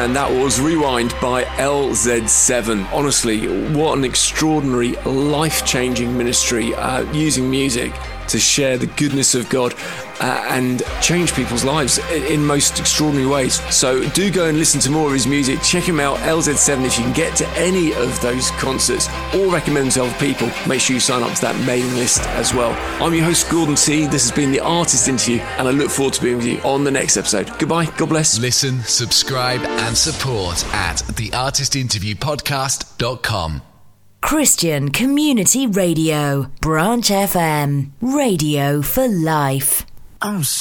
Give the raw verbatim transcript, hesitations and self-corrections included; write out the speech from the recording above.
and that was Rewind by L Z seven. Honestly, what an extraordinary, life-changing ministry, uh, using music to share the goodness of God uh, and change people's lives in most extraordinary ways. So do go and listen to more of his music. Check him out, L Z seven, if you can get to any of those concerts or recommend them to other people. Make sure you sign up to that mailing list as well. I'm your host, Gordon T. This has been The Artist Interview, and I look forward to being with you on the next episode. Goodbye, God bless. Listen, subscribe and support at the artist interview podcast dot com. Christian Community Radio, Branch F M, radio for life. I'm so